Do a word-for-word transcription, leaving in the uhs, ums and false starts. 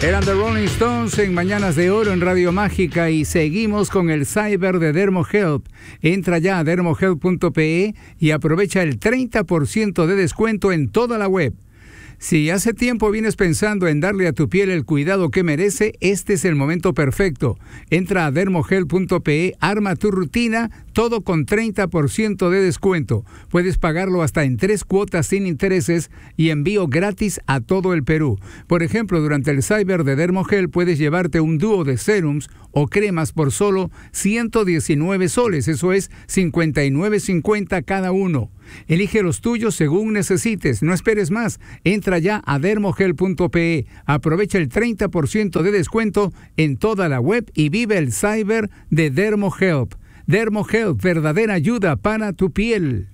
Eran The Rolling Stones en Mañanas de Oro en Radio Mágica y seguimos con el cyber de DermoHealth. Entra ya a dermohealth punto pe y aprovecha el treinta por ciento de descuento en toda la web. Si hace tiempo vienes pensando en darle a tu piel el cuidado que merece, este es el momento perfecto. Entra a dermohealth punto pe, arma tu rutina, todo con treinta por ciento de descuento. Puedes pagarlo hasta en tres cuotas sin intereses y envío gratis a todo el Perú. Por ejemplo, durante el Cyber de DermoHealth puedes llevarte un dúo de serums o cremas por solo ciento diecinueve soles, eso es cincuenta y nueve cincuenta cada uno. Elige los tuyos según necesites, no esperes más. Entra ya a dermohealth punto pe, aprovecha el treinta por ciento de descuento en toda la web y vive el cyber de DermoHealth. DermoHealth, verdadera ayuda para tu piel.